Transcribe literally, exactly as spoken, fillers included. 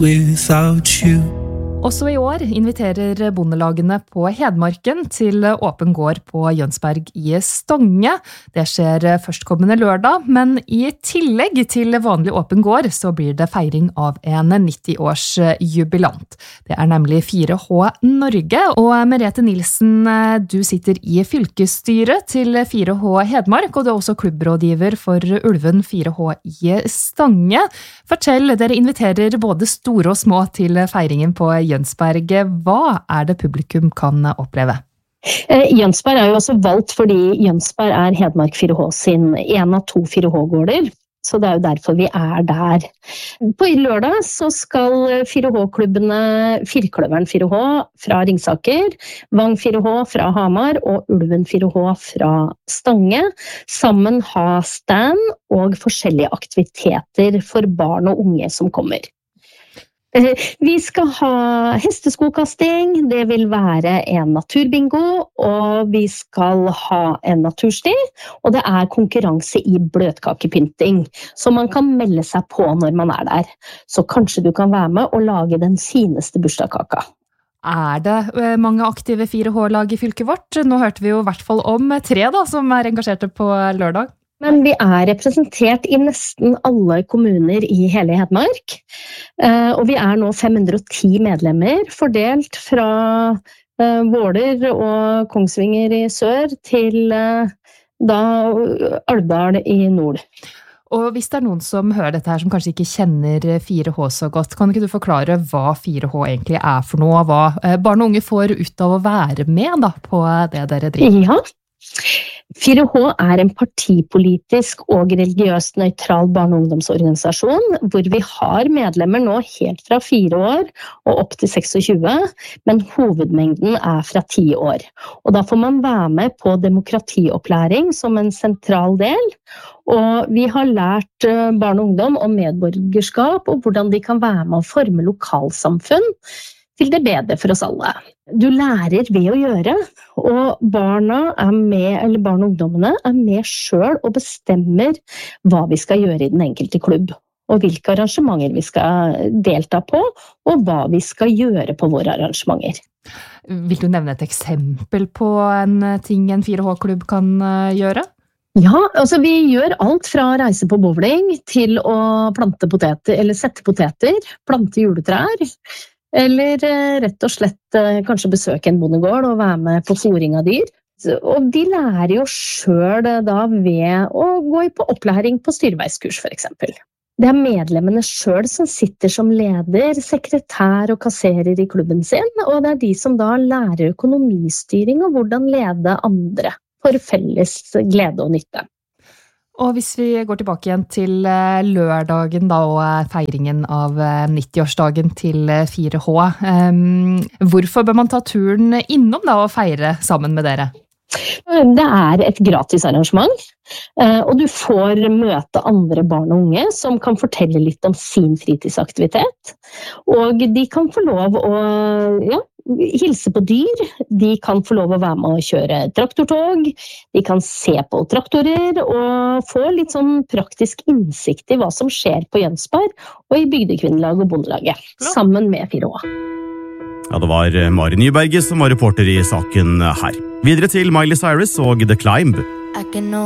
without you. Også i år inviterer bondelagene på Hedmarken til åpen gård på Jønsberg i Stange. Det skjer førstkommende lørdag, men i tillegg til vanlig åpen gård så blir det feiring av en nitti-års jubilant. Det er nemlig fire H Norge, og Merete Nilsen, du sitter i fylkesstyret til fire H Hedmark, og du er også klubbrådgiver for Ulven fire H i Stange. Fortell, dere inviterer både store og små til feiringen på Jønsberg. Hva er det publikum kan oppleve? Jønsberg er jo også valgt fordi Jønsberg er Hedmark fire H sin en av to fire H-gårder, så det er jo derfor vi er der. På lørdag så skal fire H-klubbene Firkløveren fire H fra Ringsaker, Vang fire H fra Hamar og Ulven fire H fra Stange sammen ha stand og forskjellige aktiviteter for barn og unge som kommer. Vi skal ha hesteskokasting, det vil være en naturbingo, og vi skal ha en natursti, og det er konkurranse i bløtkakepynting, så man kan melde seg på når man er der. Så kanskje du kan være med og lage den fineste bursdagskaka. Er det mange aktive fire H-lag i fylket vårt? Nå hørte vi jo i hvert fall om tre da, som er engasjerte på lørdag. Men vi er representert i nesten alle kommuner i hele Hedmark, og vi er nå fem hundre og ti medlemmer, fordelt fra Våler og Kongsvinger i sør til da Alvdal i nord. Og hvis det er noen som hører dette her som kanskje ikke kjenner fire H så godt, kan ikke du forklare hva fire H egentlig er for noe, og hva barn og unge får ut av å være med da, på det dere driver? Ja. fire H er en partipolitisk og religiøst nøytral barne- og ungdomsorganisasjon, hvor vi har medlemmer nå helt fra fire år og opp til tjueseks, men hovedmengden er fra ti år. Og da får man være med på demokratiopplæring som en sentral del, og vi har lært barn og ungdom om medborgerskap og hvordan de kan være med å forme lokalsamfunn til det bedre for oss alle. Du lærer ved å gjøre, og barna er med, eller barn og ungdommene er med selv og bestemmer hva vi skal gjøre i den enkelte klubb, og hvilke arrangementer vi skal delta på, og hva vi skal gjøre på våre arrangementer. Vil du nevne et eksempel på en ting en fire H-klubb kan gjøre? Ja, altså vi gjør alt fra å reise på bowling til å plante poteter, eller sette poteter, plante juletrær, eller rett og slett kanskje besøke en bondegård og være med på fôring av dyr. Og de lærer jo selv da ved å gå på opplæring på styrveiskurs for eksempel. Det er medlemmene selv som sitter som leder, sekretær og kasserer i klubben sin, og det er de som da lærer økonomistyring og hvordan lede andre for felles glede og nytte. Og hvis vi går tilbake igjen til lørdagen da, og feiringen av nitti-årsdagen til fire H, hvorfor bør man ta turen innom da, og feire sammen med dere? Det er et gratis arrangement, og du får møte andre barn og unge som kan fortelle litt om sin fritidsaktivitet, og de kan få lov å ja, hilse på dyr, de kan få lov å være med å kjøre traktortog, de kan se på traktorer og få litt sånn praktisk innsikt i hva som skjer på Jønsberg og i bygdekvinnelag og bondelaget, sammen med fire H. Ja, det var Mari Nyberget som var reporter i saken her. Videre til Miley Cyrus og The Climb.